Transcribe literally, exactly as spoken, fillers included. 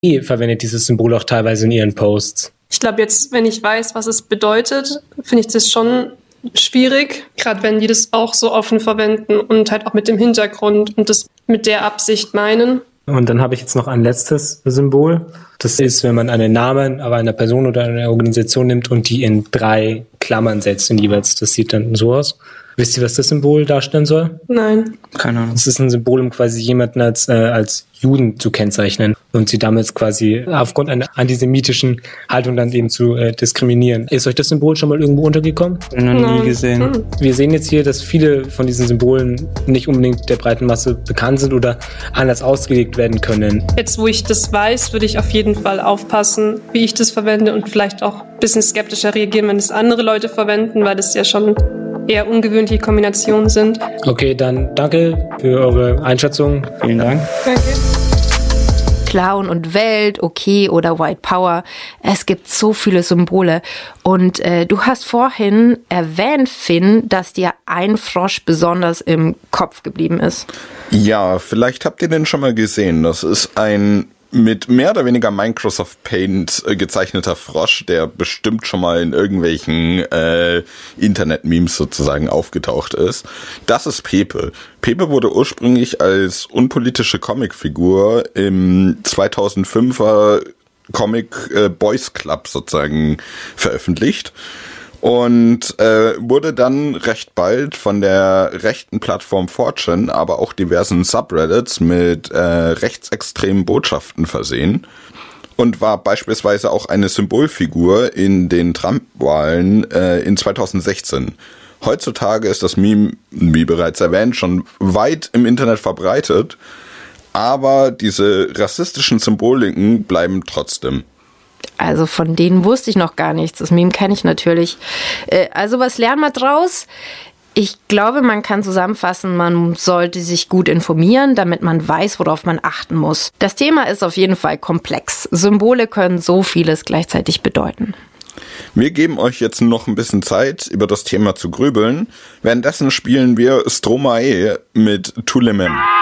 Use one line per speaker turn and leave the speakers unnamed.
Ihr verwendet dieses Symbol auch teilweise in ihren Posts.
Ich glaube jetzt, wenn ich weiß, was es bedeutet, finde ich das schon schwierig, gerade wenn die das auch so offen verwenden und halt auch mit dem Hintergrund und das mit der Absicht meinen.
Und dann habe ich jetzt noch ein letztes Symbol. Das ist, wenn man einen Namen aber einer Person oder einer Organisation nimmt und die in drei Klammern setzt in jeweils. Das sieht dann so aus. Wisst ihr, was das Symbol darstellen soll?
Nein.
Keine Ahnung.
Das ist ein Symbol, um quasi jemanden als, äh, als Juden zu kennzeichnen und sie damit quasi aufgrund einer antisemitischen Haltung dann eben zu äh, diskriminieren. Ist euch das Symbol schon mal irgendwo untergekommen?
Noch nie Nein. gesehen. Hm.
Wir sehen jetzt hier, dass viele von diesen Symbolen nicht unbedingt der breiten Masse bekannt sind oder anders ausgelegt werden können.
Jetzt, wo ich das weiß, würde ich auf jeden Fall aufpassen, wie ich das verwende und vielleicht auch ein bisschen skeptischer reagieren, wenn es andere Leute verwenden, weil das ja schon eher ungewöhnliche Kombinationen sind.
Okay, dann danke für eure Einschätzung.
Vielen Dank.
Danke.
Clown und Welt, okay, oder White Power. Es gibt so viele Symbole. Und äh, du hast vorhin erwähnt, Finn, dass dir ein Frosch besonders im Kopf geblieben ist.
Ja, vielleicht habt ihr den schon mal gesehen. Das ist ein mit mehr oder weniger Microsoft Paint äh, gezeichneter Frosch, der bestimmt schon mal in irgendwelchen äh, Internet-Memes sozusagen aufgetaucht ist. Das ist Pepe. Pepe wurde ursprünglich als unpolitische Comicfigur im zweitausendfünfer Comic äh, Boys Club sozusagen veröffentlicht. Und äh, wurde dann recht bald von der rechten Plattform four chan, aber auch diversen Subreddits mit äh, rechtsextremen Botschaften versehen und war beispielsweise auch eine Symbolfigur in den Trump-Wahlen äh, in zweitausendsechzehn. Heutzutage ist das Meme, wie bereits erwähnt, schon weit im Internet verbreitet, aber diese rassistischen Symboliken bleiben trotzdem.
Also von denen wusste ich noch gar nichts. Das Meme kenne ich natürlich. Also was lernen wir draus? Ich glaube, man kann zusammenfassen, man sollte sich gut informieren, damit man weiß, worauf man achten muss. Das Thema ist auf jeden Fall komplex. Symbole können so vieles gleichzeitig bedeuten.
Wir geben euch jetzt noch ein bisschen Zeit, über das Thema zu grübeln. Währenddessen spielen wir Stromae mit Tous les mêmes.